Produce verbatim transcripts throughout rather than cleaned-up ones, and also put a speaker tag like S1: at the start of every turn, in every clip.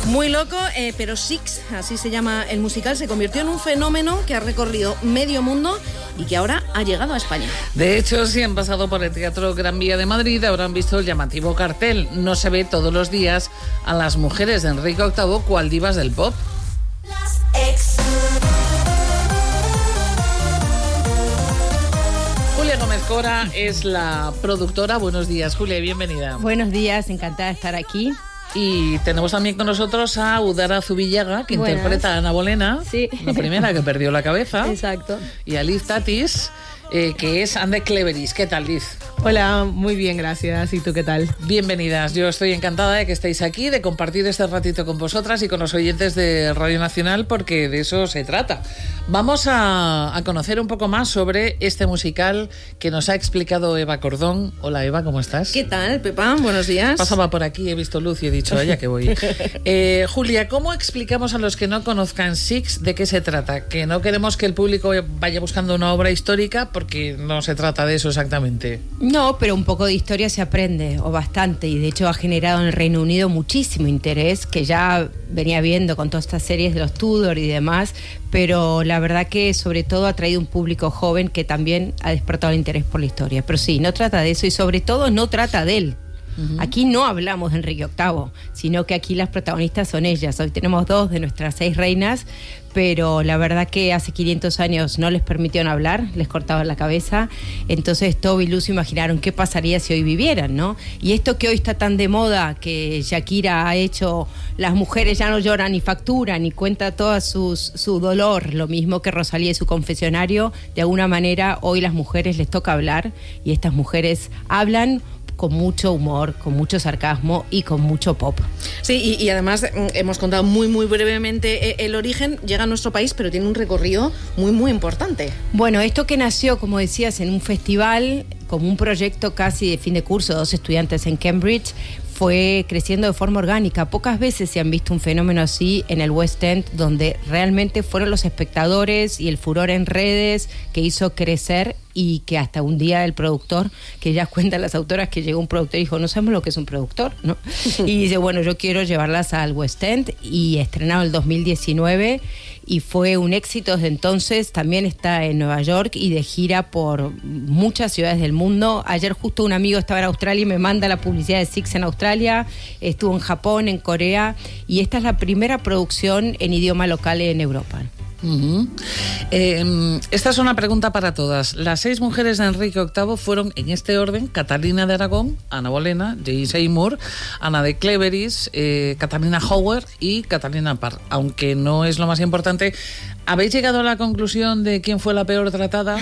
S1: Muy loco, eh, pero Six, así se llama el musical, se convirtió en un fenómeno que ha recorrido medio mundo y que ahora ha llegado a España.
S2: De hecho, si han pasado por el Teatro Gran Vía de Madrid, habrán visto el llamativo cartel. No se ve todos los días a las mujeres de Enrique octavo cual divas del pop.
S3: Las ex.
S2: Julia Gómez Cora es la productora. Buenos días, Julia, bienvenida.
S4: Buenos días, encantada de estar aquí.
S2: Y tenemos también con nosotros a Udara Zubillaga, que
S5: Buenas.
S2: interpreta a Ana Bolena,
S5: sí.
S2: la primera que perdió la cabeza.
S5: Exacto.
S2: Y a Liz Tatis, eh, que es Anne Cleveris. ¿Qué tal, Liz?
S6: Hola, muy bien, gracias. ¿Y tú qué tal?
S2: Bienvenidas. Yo estoy encantada de que estéis aquí, de compartir este ratito con vosotras y con los oyentes de Radio Nacional, porque de eso se trata. Vamos a, a conocer un poco más sobre este musical que nos ha explicado Eva Cordón. Hola, Eva, ¿cómo estás?
S1: ¿Qué tal, Pepa? Buenos días.
S2: Pasaba por aquí, he visto luz y he dicho, allá que voy. Eh, Julia, ¿cómo explicamos a los que no conozcan Six de qué se trata? Que no queremos que el público vaya buscando una obra histórica, porque no se trata de eso exactamente.
S4: No, pero un poco de historia se aprende, o bastante, y de hecho ha generado en el Reino Unido muchísimo interés, que ya venía viendo con todas estas series de los Tudor y demás, pero la verdad que sobre todo ha traído un público joven que también ha despertado el interés por la historia. Pero sí, no trata de eso y sobre todo no trata de él. Uh-huh. Aquí no hablamos de Enrique octavo, sino que aquí las protagonistas son ellas. Hoy tenemos dos de nuestras seis reinas, pero la verdad que hace quinientos años no les permitieron hablar, les cortaban la cabeza. Entonces Toby y Lucy imaginaron qué pasaría si hoy vivieran, ¿no? Y esto que hoy está tan de moda, que Shakira ha hecho, las mujeres ya no lloran ni facturan, ni cuenta todo sus, su dolor, lo mismo que Rosalía y su confesionario. De alguna manera hoy las mujeres les toca hablar, y estas mujeres hablan con mucho humor, con mucho sarcasmo y con mucho pop.
S1: Sí, y, y además hemos contado muy muy brevemente el origen. Llega a nuestro país, pero tiene un recorrido muy muy importante.
S4: Bueno, esto que nació, como decías, en un festival, como un proyecto casi de fin de curso, dos estudiantes en Cambridge, fue creciendo de forma orgánica. Pocas veces se han visto un fenómeno así en el West End, donde realmente fueron los espectadores y el furor en redes que hizo crecer, y que hasta un día el productor, que ya cuentan las autoras que llegó un productor y dijo, no sabemos lo que es un productor, ¿no? Y dice, bueno, yo quiero llevarlas al West End, y estrenado el dos mil diecinueve y fue un éxito desde entonces. También está en Nueva York y de gira por muchas ciudades del mundo. Ayer justo un amigo estaba en Australia y me manda la publicidad de Six en Australia, estuvo en Japón, en Corea, y esta es la primera producción en idioma local en Europa.
S2: Uh-huh. Eh, esta es una pregunta para todas. Las seis mujeres de Enrique octavo fueron, en este orden: Catalina de Aragón, Ana Bolena, Jane Seymour, Ana de Cleveris, eh, Catalina Howard y Catalina Parr. Aunque no es lo más importante, ¿habéis llegado a la conclusión de quién fue la peor tratada?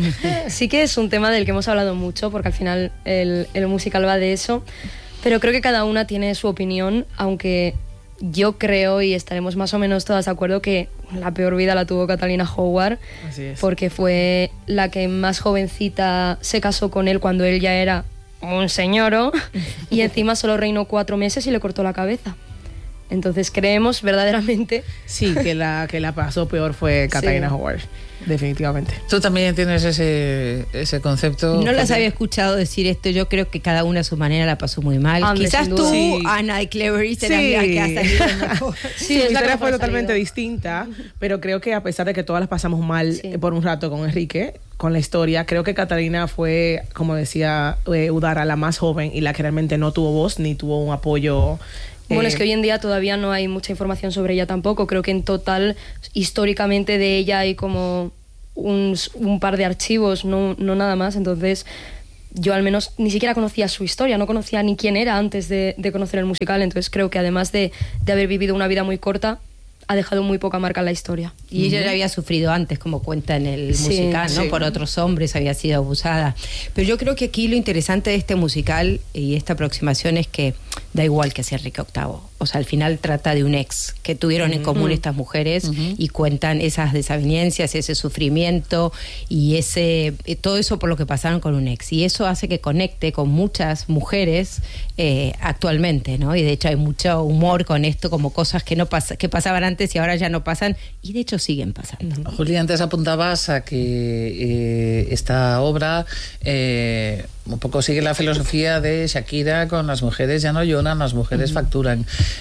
S5: Sí que es un tema del que hemos hablado mucho, porque al final el, el musical va de eso, pero creo que cada una tiene su opinión, aunque yo creo, y estaremos más o menos todas de acuerdo, que la peor vida la tuvo Catalina Howard.
S6: Así es.
S5: Porque fue la que más jovencita se casó con él cuando él ya era un señoro, y encima solo reinó cuatro meses y le cortó la cabeza. Entonces creemos verdaderamente...
S6: Sí, que la que la pasó peor fue Catalina
S5: Sí.
S6: Howard, definitivamente.
S2: Tú también tienes ese, ese concepto.
S4: No las había escuchado decir esto. Yo creo que cada una a su manera la pasó muy mal.
S5: Hombre,
S4: Quizás
S5: sin
S4: tú,
S5: duda.
S4: sí. Ana de Cleveris,
S6: Sí.
S4: la amiga que ha salido mejor.
S6: Sí,
S5: Sí,
S6: mi
S5: es la que
S6: historia
S5: mejor
S6: fue
S5: ha
S6: totalmente
S5: salido.
S6: distinta, pero creo que a pesar de que todas las pasamos mal
S5: Sí.
S6: eh, por un rato con Enrique, con la historia, creo que Catalina fue, como decía eh, Udara, la más joven y la que realmente no tuvo voz ni tuvo un apoyo.
S5: Bueno,
S6: eh,
S5: es que hoy en día todavía no hay mucha información sobre ella tampoco. Creo que en total, históricamente, de ella hay como un, un par de archivos, no, no nada más. Entonces, yo al menos ni siquiera conocía su historia, no conocía ni quién era antes de, de conocer el musical. Entonces creo que además de, de haber vivido una vida muy corta, ha dejado muy poca marca en la historia.
S4: Y ella ya había sufrido antes, como cuenta en el
S5: Sí,
S4: musical, ¿no?
S6: sí.
S4: Por otros hombres, había sido abusada. Pero yo creo que aquí lo interesante de este musical y esta aproximación es que da igual que sea Enrique octavo. O sea, al final trata de un ex que tuvieron en común estas mujeres, uh-huh. y cuentan esas desavenencias, ese sufrimiento y ese todo eso por lo que pasaron con un ex. Y eso hace que conecte con muchas mujeres eh, actualmente, ¿no? Y de hecho hay mucho humor con esto, como cosas que no pas- que pasaban antes y ahora ya no pasan, y de hecho siguen pasando.
S2: Julia, antes apuntabas a que eh, esta obra eh, un poco sigue la filosofía de Shakira con las mujeres ya no lloran, las mujeres uh-huh. facturan.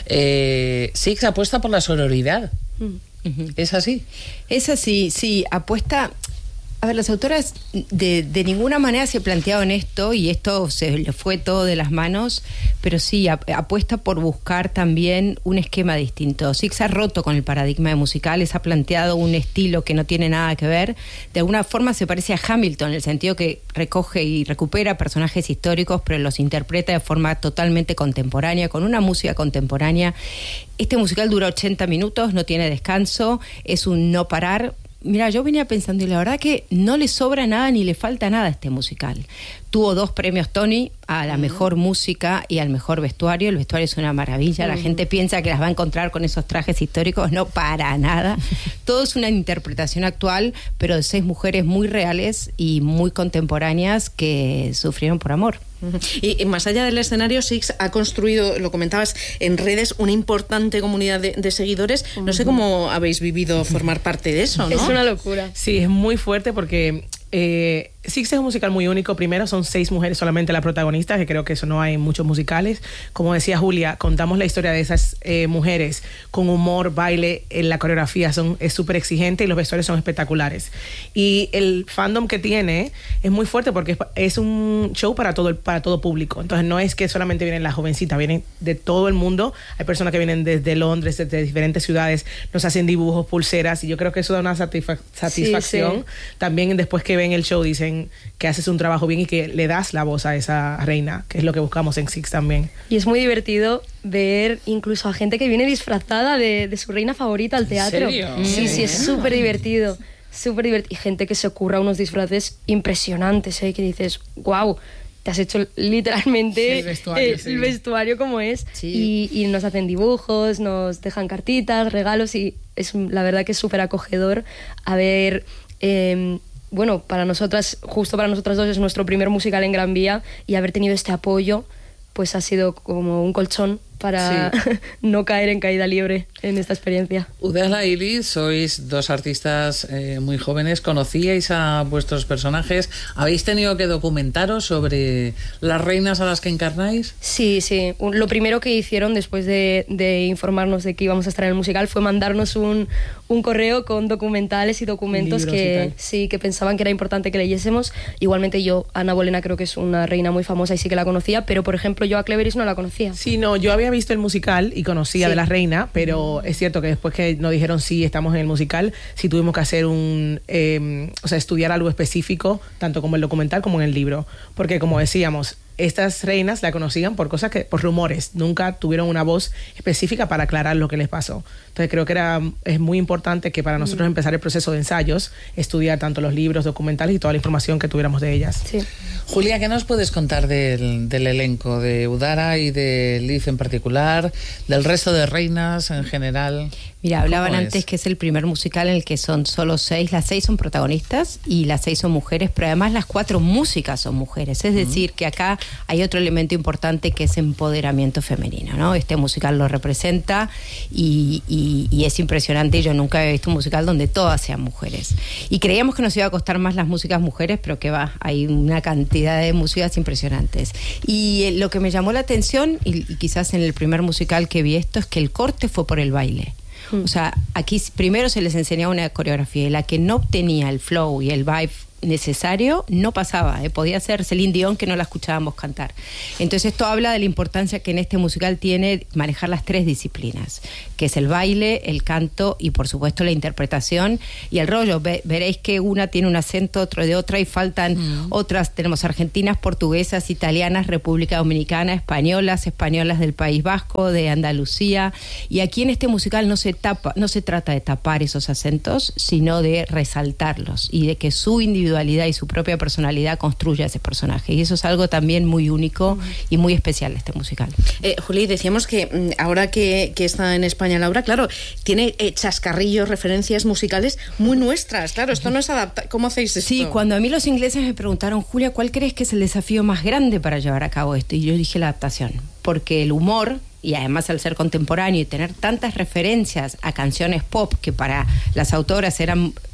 S2: Eh, Six apuesta por la sororidad. Uh-huh. ¿Es así?
S4: Es así, sí, apuesta... A ver, las autoras de, de ninguna manera se plantearon esto y esto se le fue todo de las manos, pero sí, ap- apuesta por buscar también un esquema distinto. Six ha roto con el paradigma de musicales, ha planteado un estilo que no tiene nada que ver. De alguna forma se parece a Hamilton, en el sentido que recoge y recupera personajes históricos, pero los interpreta de forma totalmente contemporánea, con una música contemporánea. Este musical dura ochenta minutos, no tiene descanso, es un no parar. Mira, yo venía pensando y la verdad que no le sobra nada ni le falta nada a este musical. Tuvo dos premios Tony a la uh-huh. mejor música y al mejor vestuario. El vestuario es una maravilla. Uh-huh. La gente piensa que las va a encontrar con esos trajes históricos. No, para nada. Todo es una interpretación actual, pero de seis mujeres muy reales y muy contemporáneas que sufrieron por amor.
S1: Y, y más allá del escenario, Six ha construido, lo comentabas, en redes una importante comunidad de, de seguidores. No sé cómo habéis vivido formar parte de eso, ¿no?
S5: Es una locura.
S6: Sí, es muy fuerte porque eh, Six es un musical muy único. Primero, son seis mujeres solamente las protagonistas, que creo que eso no hay en muchos musicales. Como decía Julia, contamos la historia de esas eh, mujeres con humor, baile, en la coreografía son, es súper exigente y los vestuarios son espectaculares. Y el fandom que tiene es muy fuerte porque es, es un show para todo, el, para todo público. Entonces no es que solamente vienen las jovencitas, vienen de todo el mundo. Hay personas que vienen desde Londres, desde diferentes ciudades, nos hacen dibujos, pulseras, y yo creo que eso da una satisfa- satisfacción. Sí, sí. También después que ven el show dicen que haces un trabajo bien y que le das la voz a esa reina, que es lo que buscamos en Six también.
S5: Y es muy divertido ver incluso a gente que viene disfrazada de, de su reina favorita al teatro.
S2: ¿En serio?
S5: Sí, sí, es súper divertido. Súper divertido. Y gente que se ocurra unos disfraces impresionantes, ¿eh? Que dices, wow, te has hecho literalmente
S6: sí, el, vestuario,
S5: eh,
S6: sí.
S5: el vestuario como es.
S4: Sí.
S5: Y, y nos hacen dibujos, nos dejan cartitas, regalos, y es la verdad que es súper acogedor a ver... Eh, bueno, para nosotras, justo para nosotras dos es nuestro primer musical en Gran Vía, y haber tenido este apoyo pues ha sido como un colchón para sí. no caer en caída libre en esta experiencia.
S2: Udala y Liz, sois dos artistas eh, muy jóvenes, conocíais a vuestros personajes, ¿habéis tenido que documentaros sobre las reinas a las que encarnáis?
S5: Sí, sí. Lo primero que hicieron después de, de informarnos de que íbamos a estar en el musical fue mandarnos un, un correo con documentales y documentos
S6: Libros
S5: que
S6: y tal.
S5: sí, que pensaban que era importante que leyésemos. Igualmente yo, Ana Bolena, creo que es una reina muy famosa y sí que la conocía, pero por ejemplo yo a Cleveris no la conocía.
S6: Sí, no, yo había visto el musical y conocía
S5: Sí.
S6: de la reina, pero es cierto que después que nos dijeron sí, estamos en el musical, sí tuvimos que hacer un, eh, o sea, estudiar algo específico, tanto como el documental como en el libro, porque como decíamos, estas reinas la conocían por cosas que, por rumores, nunca tuvieron una voz específica para aclarar lo que les pasó. Entonces creo que era, es muy importante que para nosotros mm. empezar el proceso de ensayos, estudiar tanto los libros, documentales y toda la información que tuviéramos de ellas.
S5: Sí.
S2: Julia, ¿qué nos puedes contar del, del elenco, de Udara y de Liz en particular, del resto de reinas en general?
S4: Mira, hablaban
S2: ¿Cómo
S4: antes
S2: es?
S4: que es el primer musical en el que son solo seis, las seis son protagonistas y las seis son mujeres, pero además las cuatro músicas son mujeres, es decir, que acá hay otro elemento importante que es empoderamiento femenino, ¿no? Este musical lo representa y, y, y es impresionante. Yo nunca he visto un musical donde todas sean mujeres. Y creíamos que nos iba a costar más las músicas mujeres, pero que va, hay una cantidad de músicas impresionantes. Y eh, lo que me llamó la atención, y, y quizás en el primer musical que vi esto, es que el corte fue por el baile. O sea, aquí primero se les enseñaba una coreografía y la que no obtenía el flow y el vibe necesario no pasaba, ¿eh? Podía ser Celine Dion que no la escuchábamos cantar. Entonces esto habla de la importancia que en este musical tiene manejar las tres disciplinas, que es el baile, el canto y por supuesto la interpretación y el rollo. Ve, veréis que una tiene un acento, otro de otra y faltan mm. otras. Tenemos argentinas, portuguesas, italianas, República Dominicana, españolas, españolas del País Vasco, de Andalucía, y aquí en este musical no se tapa, no se trata de tapar esos acentos, sino de resaltarlos y de que su individualidad y su propia personalidad construya ese personaje, y eso es algo también muy único y muy especial de este musical.
S1: eh, Juli, decíamos que ahora que, que está en España Laura, claro, tiene eh, chascarrillos, referencias musicales muy nuestras, claro, esto no es adaptar. ¿Cómo hacéis esto?
S4: Sí, cuando a mí los ingleses me preguntaron, Julia, ¿cuál crees que es el desafío más grande para llevar a cabo esto? Y yo dije la adaptación, porque el humor, y además al ser contemporáneo y tener tantas referencias a canciones pop que para las autoras eran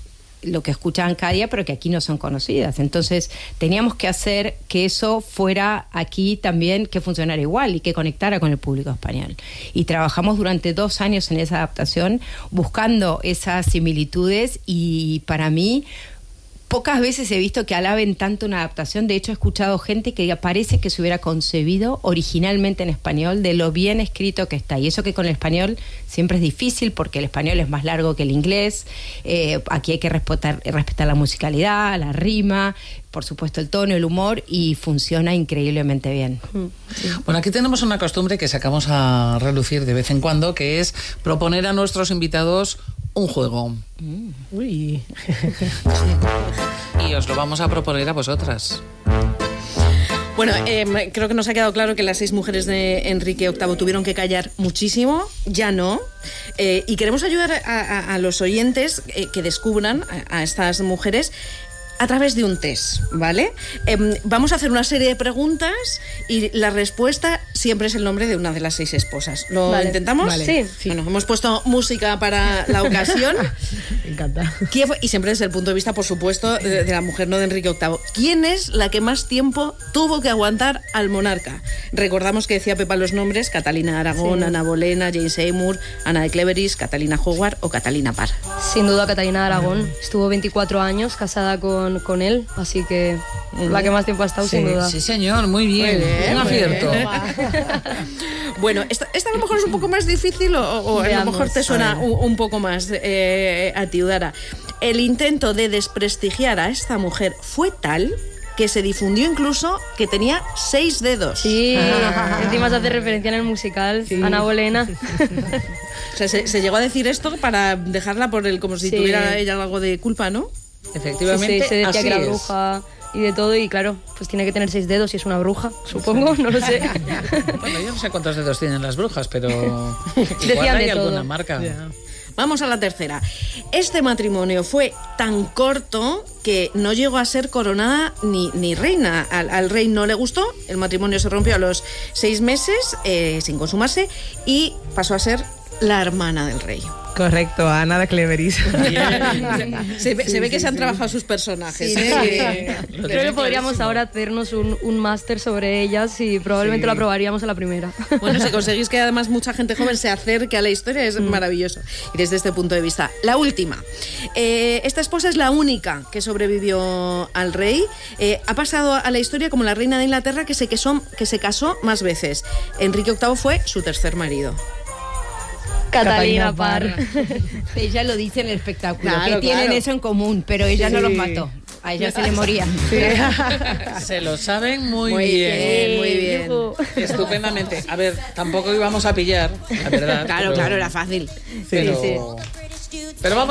S4: lo que escuchaban cada día, pero que aquí no son conocidas. Entonces teníamos que hacer que eso fuera aquí también, que funcionara igual y que conectara con el público español. Y trabajamos durante dos años en esa adaptación, buscando esas similitudes, y para mí pocas veces he visto que alaben tanto una adaptación. De hecho, he escuchado gente que parece que se hubiera concebido originalmente en español, de lo bien escrito que está. Y eso que con el español siempre es difícil, porque el español es más largo que el inglés. Eh, aquí hay que respetar, respetar la musicalidad, la rima, por supuesto el tono, el humor, y funciona increíblemente bien.
S2: Sí. Bueno, aquí tenemos una costumbre que sacamos a relucir de vez en cuando, que es proponer a nuestros invitados un juego.
S6: Mm. Uy.
S2: Y os lo vamos a proponer a vosotras.
S1: Bueno, eh, creo que nos ha quedado claro que las seis mujeres de Enrique octavo tuvieron que callar muchísimo, ya no. Eh, y queremos ayudar a, a, a los oyentes eh, que descubran a, a estas mujeres a través de un test, ¿vale? Eh, vamos a hacer una serie de preguntas y la respuesta siempre es el nombre de una de las seis esposas. ¿Lo
S5: vale.
S1: intentamos?
S5: Vale. Sí.
S1: sí. Bueno, hemos puesto música para la ocasión.
S6: Me encanta.
S1: ¿Quién fue? Y siempre desde el punto de vista, por supuesto, de, de la mujer, no de Enrique octavo. ¿Quién es la que más tiempo tuvo que aguantar al monarca? Recordamos que decía Pepa los nombres: Catalina de Aragón, sí. Ana Bolena, Jane Seymour, Ana de Cleveris, Catalina Howard o Catalina Parr.
S5: Sin duda Catalina de Aragón. Estuvo veinticuatro años casada con, con él, así que mm. la que más tiempo ha estado,
S2: sí,
S5: sin duda.
S2: Sí, señor, muy bien. Muy bien, un acierto.
S1: Bueno, esta, esta a lo mejor es un poco más difícil, o, o a lo mejor te suena un, un poco más eh, a ti, Udara. El intento de desprestigiar a esta mujer fue tal que se difundió incluso que tenía seis dedos.
S5: Sí, ah. Encima se hace referencia en el musical, sí. Ana Bolena.
S1: O sea, se, se llegó a decir esto para dejarla por el, como si sí. tuviera ella algo de culpa, ¿no?
S2: Efectivamente,
S5: sí, sí, se decía
S2: así
S5: que era
S2: es.
S5: bruja y de todo, y claro, pues tiene que tener seis dedos y es una bruja, supongo, no lo sé.
S2: Bueno, yo no sé cuántos dedos tienen las brujas, pero
S5: Decían
S2: igual hay
S5: de todo.
S2: alguna marca.
S6: Yeah.
S1: Vamos a la tercera. Este matrimonio fue tan corto que no llegó a ser coronada ni, ni reina. Al, al rey no le gustó, el matrimonio se rompió a los seis meses, eh, sin consumarse, y pasó a ser la hermana del rey.
S6: Correcto, Ana de Cleveris.
S1: se, ve,
S6: sí,
S1: se ve que
S6: sí,
S1: se han
S6: sí.
S1: trabajado sus personajes.
S5: Sí,
S1: ¿eh?
S5: sí. Creo que podríamos ahora hacernos un, un máster sobre ellas y probablemente
S6: Sí.
S5: lo aprobaríamos a la primera.
S1: Bueno, si conseguís que además mucha gente joven se acerque a la historia, es mm. maravilloso. Y desde este punto de vista, la última. Eh, esta esposa es la única que sobrevivió al rey. Eh, ha pasado a la historia como la reina de Inglaterra que se, casó, que se casó más veces. Enrique octavo fue su tercer marido.
S5: Catalina Parr.
S4: Ella lo dice en el espectáculo,
S1: Claro,
S4: que tienen
S1: claro.
S4: eso en común, pero ella
S6: Sí.
S4: no los mató. A ella se le moría.
S6: Sí.
S2: Se lo saben muy,
S1: Muy
S2: bien.
S1: bien, muy bien.
S5: Yujú.
S2: Estupendamente. A ver, tampoco íbamos a pillar, la verdad.
S1: Claro,
S2: pero,
S1: claro, era fácil.
S2: Pero,
S5: Sí,
S2: pero vamos